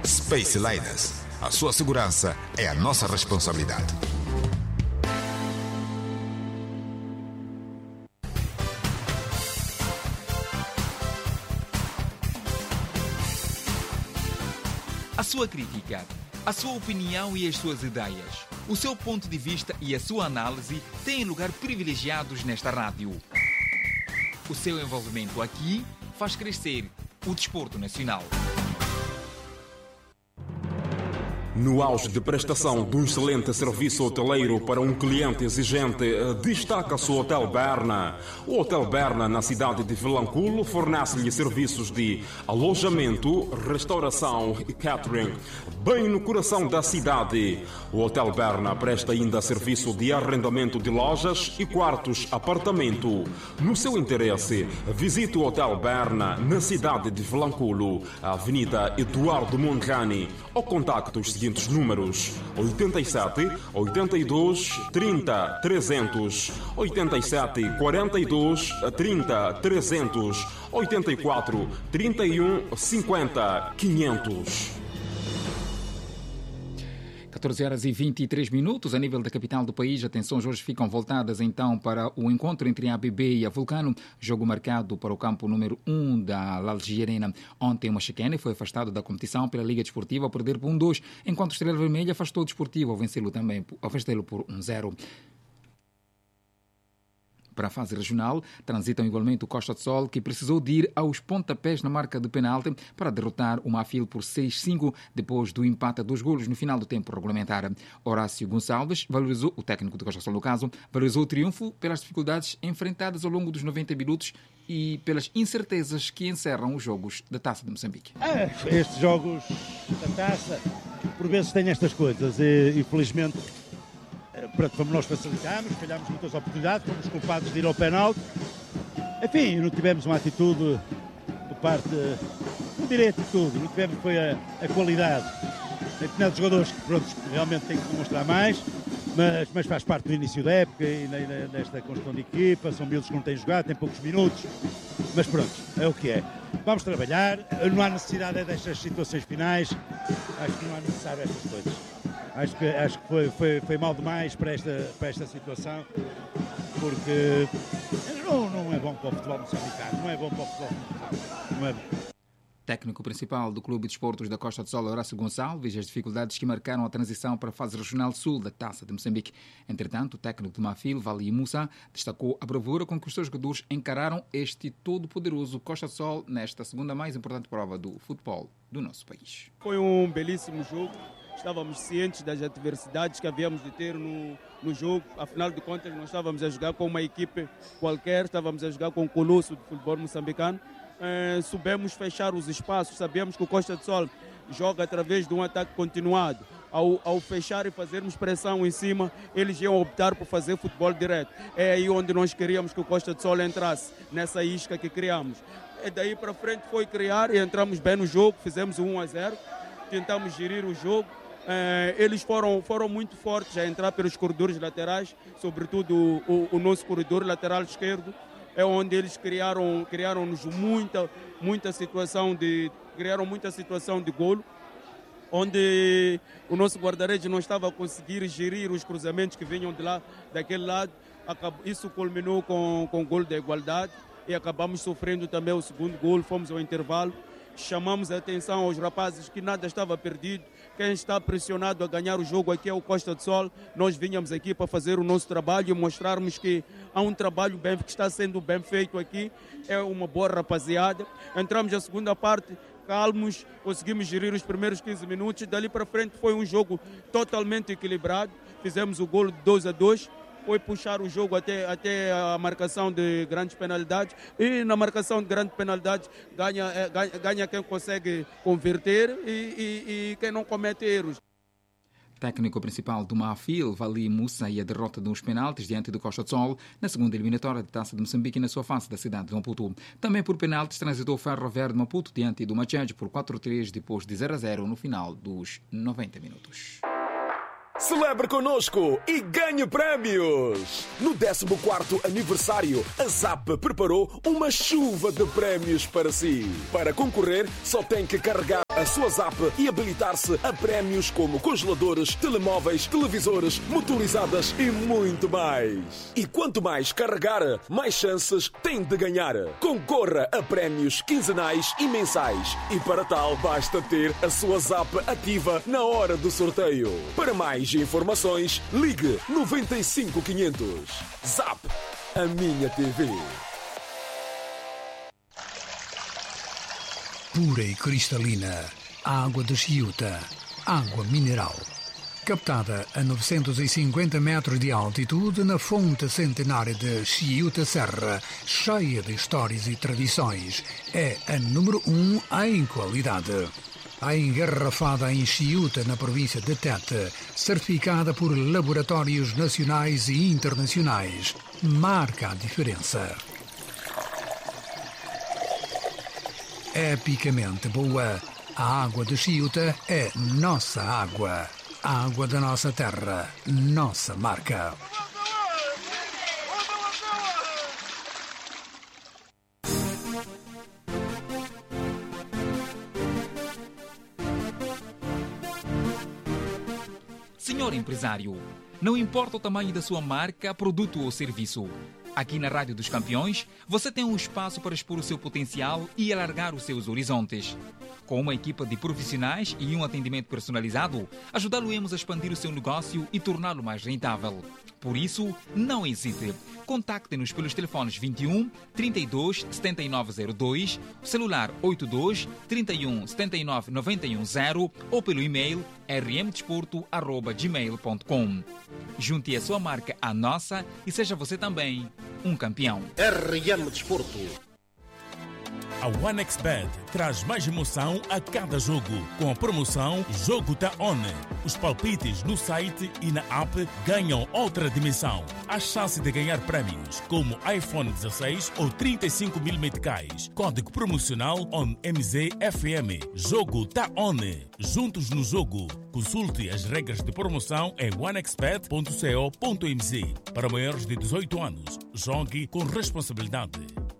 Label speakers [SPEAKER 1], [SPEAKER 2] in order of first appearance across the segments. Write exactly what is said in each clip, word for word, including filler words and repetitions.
[SPEAKER 1] Space Liners. A sua segurança é a nossa responsabilidade.
[SPEAKER 2] A sua crítica, a sua opinião e as suas ideias, o seu ponto de vista e a sua análise têm lugar privilegiados nesta rádio. O seu envolvimento aqui faz crescer o desporto nacional.
[SPEAKER 3] No auge de prestação de um excelente serviço hoteleiro para um cliente exigente, destaca-se o Hotel Berna. O Hotel Berna, na cidade de Vilanculo, fornece-lhe serviços de alojamento, restauração e catering, bem no coração da cidade. O Hotel Berna presta ainda serviço de arrendamento de lojas e quartos apartamento. No seu interesse, visite o Hotel Berna, na cidade de Vilanculo, a Avenida Eduardo Monrani, ou contacte os seguintes números: oitenta e sete, oitenta e dois, trinta, trezentos, oitenta e sete, quarenta e dois, trinta, trezentos, oitenta e quatro, trinta e um, cinquenta, quinhentos.
[SPEAKER 2] catorze horas e vinte e três minutos, a nível da capital do país. Atenções hoje ficam voltadas então para o encontro entre a A B B e a Vulcano, jogo marcado para o campo número um da Lalgirena. Ontem o Machaquene foi afastado da competição pela Liga Desportiva ao perder por um dois, enquanto o Estrela Vermelha afastou o Desportivo ao vencê-lo também, ao vencê-lo por um zero. Para a fase regional, transitam igualmente o Costa do Sol, que precisou de ir aos pontapés na marca de penalti para derrotar o Mafil por seis cinco, depois do empate a dois golos no final do tempo regulamentar. Horácio Gonçalves valorizou, o técnico do Costa do Sol no caso, valorizou o triunfo pelas dificuldades enfrentadas ao longo dos noventa minutos e pelas incertezas que encerram os jogos da Taça de Moçambique.
[SPEAKER 4] É, estes jogos da Taça, por vezes têm estas coisas e, infelizmente, pronto, nós facilitámos, falhámos muitas oportunidades, fomos culpados de ir ao penalti. Enfim, não tivemos uma atitude de parte, não direi atitude, não tivemos foi a, a qualidade. Tem determinados jogadores que pronto, realmente têm que demonstrar mais, mas, mas faz parte do início da época e nesta construção de equipa, são miúdos que não têm jogado, têm poucos minutos, mas pronto, é o que é. Vamos trabalhar, não há necessidade destas situações finais, acho que não há necessário estas coisas. Acho que, acho que foi, foi, foi mal demais para esta, para esta situação, porque não, não é bom para o futebol moçambicano, não é bom para o futebol moçambicano, não é bom.
[SPEAKER 2] Técnico principal do Clube de Desportos da Costa do Sol, Horácio Gonçalves, as dificuldades que marcaram a transição para a fase regional sul da Taça de Moçambique. Entretanto, o técnico de Mafil, Vali Moussa, destacou a bravura com que os seus jogadores encararam este todo-poderoso Costa do Sol nesta segunda mais importante prova do futebol do nosso país.
[SPEAKER 5] Foi um belíssimo jogo. Estávamos cientes das adversidades que havíamos de ter no, no jogo. Afinal de contas, não estávamos a jogar com uma equipe qualquer, estávamos a jogar com um colosso do futebol moçambicano. Eh, soubemos fechar os espaços, sabíamos que o Costa do Sol joga através de um ataque continuado. Ao, ao fechar e fazermos pressão em cima, eles iam optar por fazer futebol direto. É aí onde nós queríamos que o Costa do Sol entrasse, nessa isca que criamos. E daí para frente foi criar e entramos bem no jogo, fizemos um a zero, tentamos gerir o jogo. Eh, eles foram, foram muito fortes a entrar pelos corredores laterais, sobretudo o, o, o nosso corredor lateral esquerdo, é onde eles criaram, criaram-nos muita, muita situação de, criaram muita situação de golo, onde o nosso guarda-redes não estava a conseguir gerir os cruzamentos que vinham de lá, daquele lado. Isso culminou com, com o golo da igualdade e acabamos sofrendo também o segundo golo, fomos ao intervalo. Chamamos a atenção aos rapazes que nada estava perdido. Quem está pressionado a ganhar o jogo aqui é o Costa do Sol. Nós vinhamos aqui para fazer o nosso trabalho e mostrarmos que há um trabalho bem, que está sendo bem feito aqui. É uma boa rapaziada. Entramos na segunda parte calmos, conseguimos gerir os primeiros quinze minutos. E dali para frente foi um jogo totalmente equilibrado. Fizemos o golo de dois a dois. Foi puxar o jogo até, até a marcação de grandes penalidades e na marcação de grandes penalidades ganha, ganha, ganha quem consegue converter e, e, e quem não comete erros.
[SPEAKER 2] Técnico principal do Mafil, Vali Moussa, e a derrota dos penaltis diante do Costa do Sol na segunda eliminatória de Taça de Moçambique na sua face da cidade de Maputo. Também por penaltis transitou o Ferro Verde Maputo diante do Machange por quatro a três depois de zero a zero no final dos noventa minutos.
[SPEAKER 3] Celebre conosco e ganhe prémios! No décimo quarto aniversário, a Zap preparou uma chuva de prémios para si. Para concorrer, só tem que carregar a sua Zap e habilitar-se a prémios como congeladores, telemóveis, televisores, motorizadas e muito mais. E quanto mais carregar, mais chances tem de ganhar. Concorra a prémios quinzenais e mensais. E para tal, basta ter a sua Zap ativa na hora do sorteio. Para mais informações, ligue noventa e cinco quinhentos. Zap, a minha T V.
[SPEAKER 6] Pura e cristalina, água de Chiuta, água mineral. Captada a novecentos e cinquenta metros de altitude na fonte centenária de Chiuta Serra, cheia de histórias e tradições, é a número um em qualidade. A engarrafada em Chiuta, na província de Tete, certificada por laboratórios nacionais e internacionais, marca a diferença. Epicamente boa, a água de Chiuta é nossa água. A água da nossa terra, nossa marca.
[SPEAKER 2] Senhor empresário, não importa o tamanho da sua marca, produto ou serviço. Aqui na Rádio dos Campeões, você tem um espaço para expor o seu potencial e alargar os seus horizontes. Com uma equipa de profissionais e um atendimento personalizado, ajudá-lo-emos a expandir o seu negócio e torná-lo mais rentável. Por isso, não hesite. Contacte-nos pelos telefones vinte e um, trinta e dois, setenta e nove zero dois, celular oitenta e dois, trinta e um, setenta e nove, noventa e um zero ou pelo e-mail r m desporto arroba gmail ponto com. Junte a sua marca à nossa e seja você também um campeão.
[SPEAKER 7] R M Desporto.
[SPEAKER 8] A OneXBet traz mais emoção a cada jogo, com a promoção Jogo Tá On. Os palpites no site e na app ganham outra dimensão. A chance de ganhar prémios como iPhone dezasseis ou trinta e cinco mil meticais. Código promocional O N M Z F M. Jogo Tá On. Juntos no jogo. Consulte as regras de promoção em onexbet ponto co ponto m z. Para maiores de dezoito anos, jogue com responsabilidade.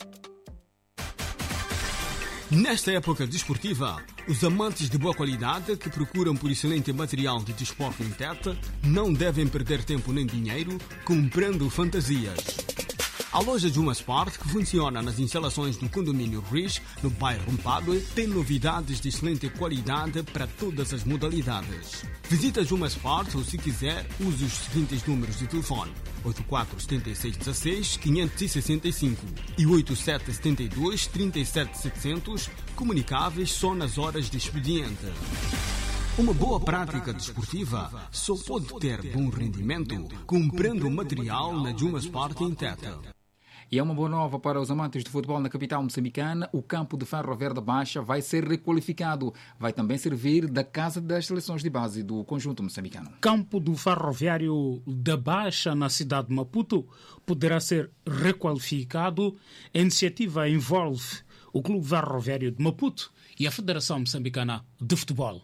[SPEAKER 9] Nesta época desportiva, os amantes de boa qualidade que procuram por excelente material de desporto em Tete não devem perder tempo nem dinheiro comprando fantasias. A loja Juma Sport, que funciona nas instalações do condomínio Riz, no bairro Mpadue, tem novidades de excelente qualidade para todas as modalidades. Visita a Juma Sport ou, se quiser, use os seguintes números de telefone: oito quatro sete seis um seis, cinco seis cinco e oito sete sete dois, três sete sete zero zero, comunicáveis só nas horas de expediente. Uma boa prática desportiva só pode ter bom rendimento comprando material na Juma Sport em Tete.
[SPEAKER 2] E é uma boa nova para os amantes de futebol na capital moçambicana. O campo de Ferroviário da Baixa vai ser requalificado. Vai também servir da casa das seleções de base do conjunto moçambicano.
[SPEAKER 10] Campo do Ferroviário da Baixa, na cidade de Maputo, poderá ser requalificado. A iniciativa envolve o Clube Ferroviário de Maputo e a Federação Moçambicana de Futebol.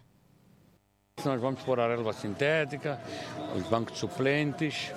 [SPEAKER 11] Nós vamos pôr a relva sintética, os bancos de suplentes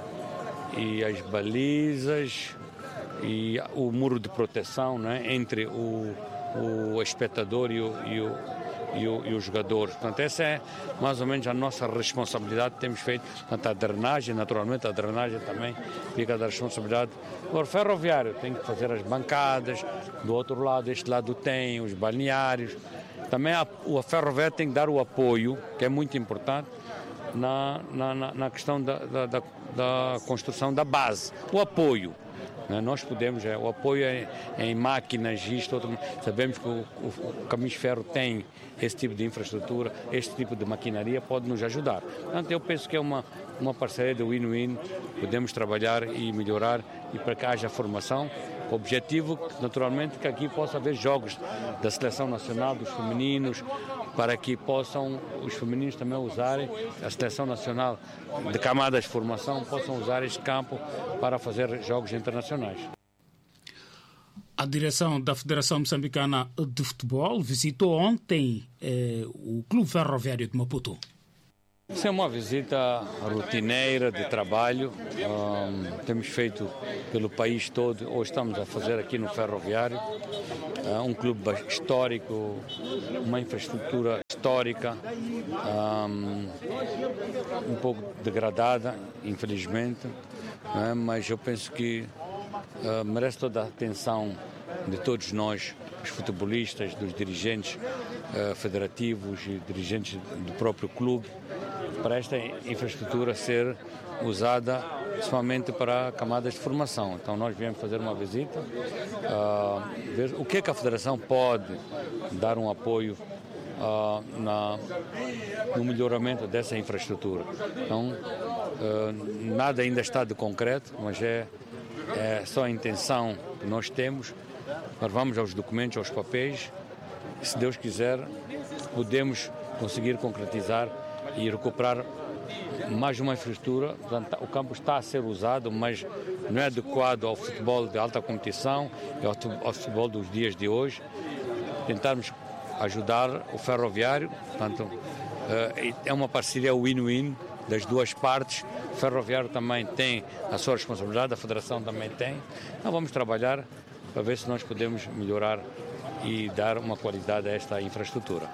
[SPEAKER 11] e as balizas e o muro de proteção, né, entre o, o espectador e o, e, o, e, o, e o jogador. Portanto, essa é mais ou menos a nossa responsabilidade que temos feito. Portanto, a drenagem, naturalmente, a drenagem também fica da responsabilidade. Agora, o Ferroviário tem que fazer as bancadas, do outro lado, este lado tem os balneários. Também a, a Ferroviário tem que dar o apoio, que é muito importante, na, na, na questão da, da, da, da construção da base, o apoio. Nós podemos, o apoio é, é em máquinas, isto, outro, sabemos que o, o, o Caminhos Ferro tem esse tipo de infraestrutura, este tipo de maquinaria pode nos ajudar. Portanto, eu penso que é uma, uma parceria de win-win, podemos trabalhar e melhorar e para que haja formação. O objetivo, naturalmente, que aqui possa haver jogos da Seleção Nacional, dos femininos, para que possam os femininos também usarem, a Seleção Nacional de camadas de formação, possam usar este campo para fazer jogos internacionais.
[SPEAKER 10] A direção da Federação Moçambicana de Futebol visitou ontem eh, o Clube Ferroviário de Maputo.
[SPEAKER 11] Isso é uma visita rotineira de trabalho. Um, temos feito pelo país todo, ou estamos a fazer aqui no Ferroviário, uh, um clube histórico, uma infraestrutura histórica, um, um pouco degradada, infelizmente, né? Mas eu penso que uh, merece toda a atenção de todos nós, os futebolistas, dos dirigentes uh, federativos e dirigentes do próprio clube, para esta infraestrutura ser usada somente para camadas de formação. Então nós viemos fazer uma visita, uh, ver o que é que a Federação pode dar um apoio uh, na, no melhoramento dessa infraestrutura. Então uh, nada ainda está de concreto, mas é, é só a intenção que nós temos. Nós vamos aos documentos, aos papéis, e se Deus quiser podemos conseguir concretizar e recuperar mais uma infraestrutura. Portanto, o campo está a ser usado, mas não é adequado ao futebol de alta competição e ao futebol dos dias de hoje. Tentarmos ajudar o Ferroviário, portanto, é uma parceria win-win das duas partes. O Ferroviário também tem a sua responsabilidade, a Federação também tem. Então vamos trabalhar para ver se nós podemos melhorar e dar uma qualidade a esta infraestrutura.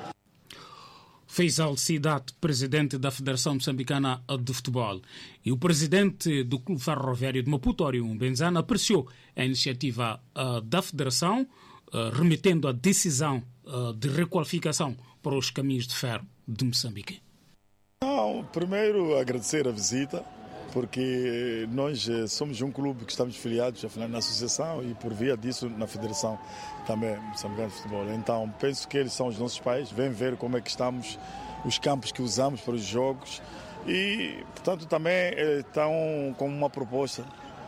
[SPEAKER 10] Faisal Cidade, presidente da Federação Moçambicana de Futebol, e o presidente do Clube Ferroviário de Maputo, Orion Benzana, apreciou a iniciativa uh, da Federação, uh, remetendo a decisão uh, de requalificação para os caminhos de ferro de Moçambique.
[SPEAKER 7] Não, primeiro agradecer a visita, porque nós somos um clube que estamos filiados na associação e por via disso na Federação também Moçambicana de Futebol. Então penso que eles são os nossos pais, vêm ver como é que estamos, os campos que usamos para os jogos e, portanto, também estão com uma proposta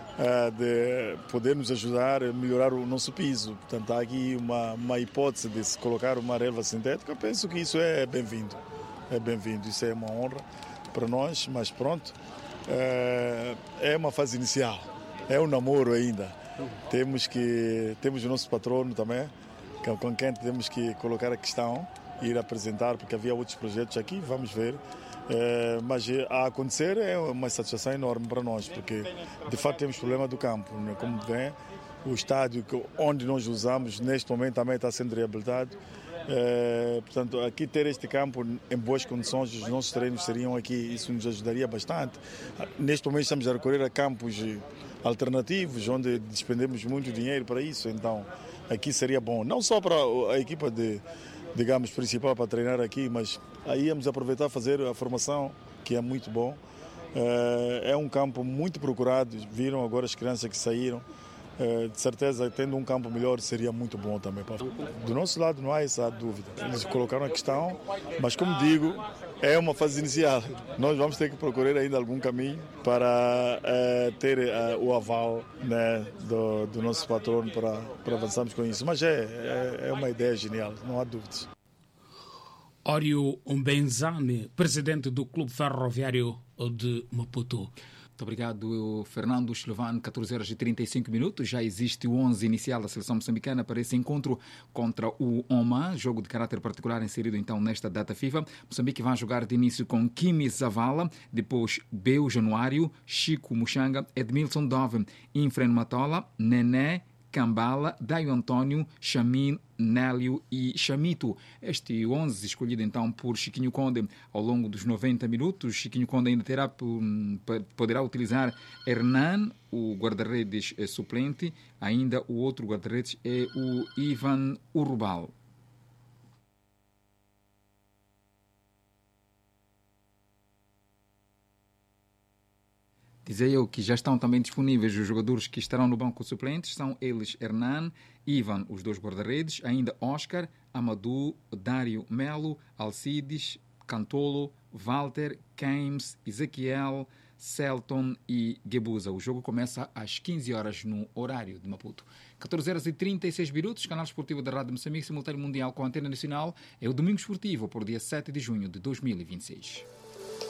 [SPEAKER 7] de poder nos ajudar a melhorar o nosso piso. Portanto, há aqui uma, uma hipótese de se colocar uma relva sintética. Eu penso que isso é bem-vindo, é bem-vindo, isso é uma honra para nós, mas pronto. É uma fase inicial, é um namoro ainda. Temos que temos o nosso patrono também, com quem temos que colocar a questão, ir apresentar, porque havia outros projetos aqui, vamos ver. É, mas a acontecer é uma satisfação enorme para nós, porque de fato temos problema do campo, né? Como vem, o estádio onde nós usamos neste momento também está sendo reabilitado. É, portanto, aqui ter este campo em boas condições, os nossos treinos seriam aqui, isso nos ajudaria bastante. Neste momento estamos a recorrer a campos alternativos, onde despendemos muito dinheiro para isso, então aqui seria bom, não só para a equipa de, digamos, principal para treinar aqui, mas aí íamos aproveitar fazer a formação, que é muito bom. É, é um campo muito procurado, viram agora as crianças que saíram. De certeza, tendo um campo melhor seria muito bom também. Do nosso lado não há essa dúvida. Eles colocaram a questão, mas como digo, é uma fase inicial. Nós vamos ter que procurar ainda algum caminho para uh, ter uh, o aval, né, do, do nosso patrono para, para avançarmos com isso. Mas é, é, é uma ideia genial, não há dúvidas.
[SPEAKER 10] Orion Benzana, presidente do Clube Ferroviário de Maputo.
[SPEAKER 2] Muito obrigado, Fernando Slovan. catorze horas e trinta e cinco minutos. Já existe o onze inicial da seleção moçambicana para esse encontro contra o Oman, jogo de caráter particular inserido então nesta data FIFA. Moçambique vai jogar de início com Kimi Zavala, depois Beu Januário, Chico Muxanga, Edmilson Dove, Infren Matola, Nené, Cambala, Daio Antônio, Chamin, Nélio e Chamito. Este onze escolhido então por Chiquinho Conde ao longo dos noventa minutos. Chiquinho Conde ainda terá, poderá utilizar Hernan, o guarda-redes suplente. Ainda o outro guarda-redes é o Ivan Urbal. Dizia eu que já estão também disponíveis os jogadores que estarão no banco suplentes. São eles Hernan, Ivan, os dois guarda-redes, ainda Oscar, Amadou, Dário Melo, Alcides, Cantolo, Walter, Keymes, Ezequiel, Celton e Gebuza. O jogo começa às quinze horas no horário de Maputo. catorze horas e trinta e seis minutos, canal esportivo da Rádio Moçambique, simultâneo mundial com a antena nacional. É o Domingo Esportivo, por dia sete de junho de dois mil e vinte e seis.